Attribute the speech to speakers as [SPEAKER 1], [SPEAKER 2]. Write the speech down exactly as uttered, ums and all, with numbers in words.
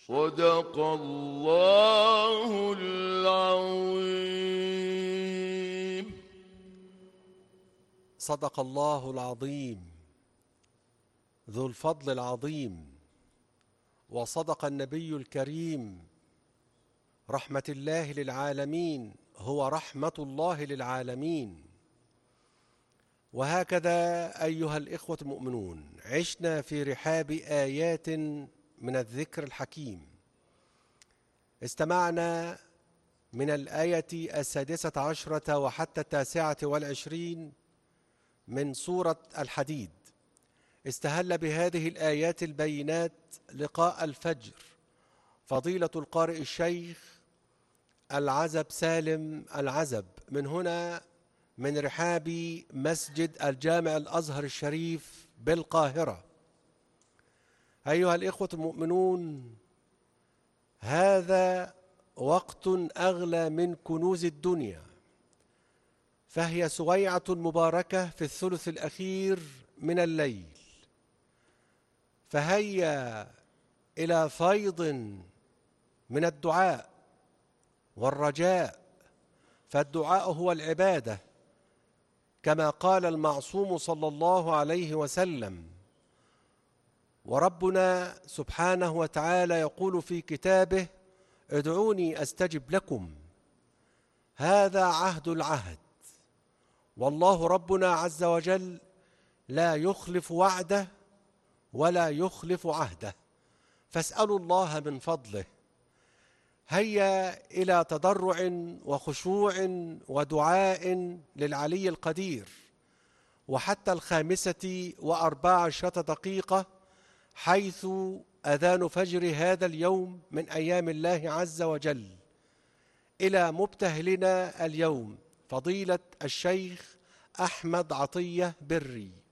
[SPEAKER 1] صدق الله العظيم.
[SPEAKER 2] صدق الله العظيم ذو الفضل العظيم، وصدق النبي الكريم رحمة الله للعالمين، هو رحمة الله للعالمين. وهكذا أيها الإخوة المؤمنون، عشنا في رحاب آيات من الذكر الحكيم. استمعنا من الآية السادسة عشرة وحتى التاسعة والعشرين من سورة الحديد. استهل بهذه الآيات البينات لقاء الفجر فضيلة القارئ الشيخ العزب سالم العزب من هنا من رحاب مسجد الجامع الأزهر الشريف بالقاهرة. أيها الإخوة المؤمنون، هذا وقت أغلى من كنوز الدنيا، فهي سويعة مباركة في الثلث الأخير من الليل، فهيا إلى فيض من الدعاء والرجاء، فالدعاء هو العبادة كما قال المعصوم صلى الله عليه وسلم. وربنا سبحانه وتعالى يقول في كتابه: ادعوني أستجب لكم. هذا عهد العهد، والله ربنا عز وجل لا يخلف وعده ولا يخلف عهده، فاسألوا الله من فضله. هيا إلى تضرع وخشوع ودعاء للعلي القدير. وحتى الخامسة وأربع عشرة دقيقة حيث أذان فجر هذا اليوم من أيام الله عز وجل، إلى مبتهلنا اليوم فضيلة الشيخ أحمد عطية بري،